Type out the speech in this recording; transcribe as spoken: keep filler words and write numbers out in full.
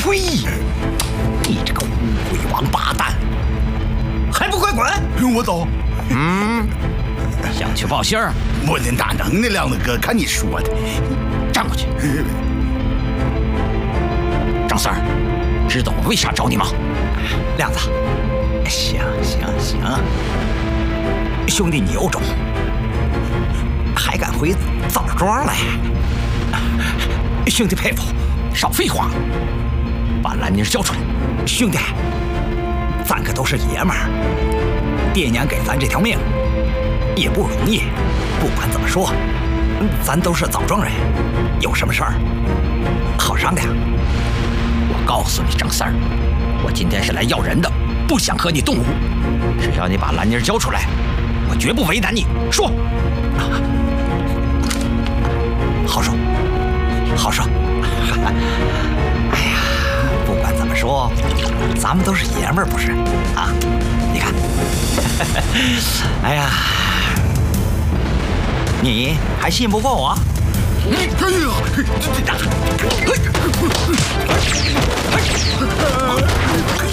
呸！你这个乌龟王八蛋，还不快滚！ 我走。 嗯，想去报信儿？ 我哪能呢，亮子哥，看你说的。 站过去。张三儿，知道我为啥找你吗？亮子，行行行，兄弟你有种，还敢回枣庄来？兄弟佩服，少废话，把兰妮交出来！兄弟，咱可都是爷们儿，爹娘给咱这条命也不容易。不管怎么说，咱都是枣庄人，有什么事儿好商量。我告诉你，张三儿，我今天是来要人的，不想和你动武。只要你把兰妮交出来，我绝不为难你。说，好说，好说。哎呀，不管怎么说，咱们都是爷们儿，不是啊？你看，哎呀，你还信不过我？ 哎呀，这这